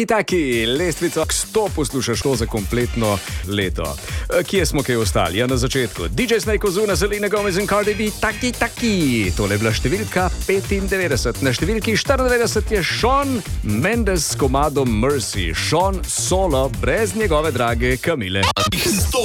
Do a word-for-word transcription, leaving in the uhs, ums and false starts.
Taki, lestvico sto poslušaš to za kompletno leto. Kje smo kaj ostali? Ja, na začetku. D J Snake Ozuna, Selena Gomez in Cardi B, taki, taki. Tole je bila številka petindevetdeset. Na številki štiriindevetdeset je Shawn Mendes s komadom Mercy. Shawn solo, brez njegove drage Camile.